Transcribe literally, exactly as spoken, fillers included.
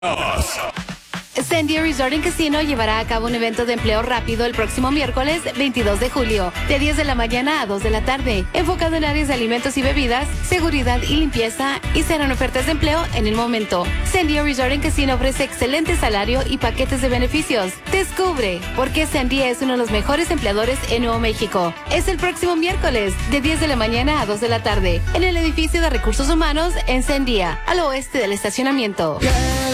Sandia Resort and Casino llevará a cabo un evento de empleo rápido el próximo miércoles veintidós de julio, de diez de la mañana a dos de la tarde, enfocado en áreas de alimentos y bebidas, seguridad y limpieza, y serán ofertas de empleo en el momento. Sandia Resort and Casino ofrece excelente salario y paquetes de beneficios. Descubre por qué Sandia es uno de los mejores empleadores en Nuevo México. Es el próximo miércoles, de diez de la mañana a dos de la tarde, en el edificio de Recursos Humanos en Sandia, al oeste del estacionamiento.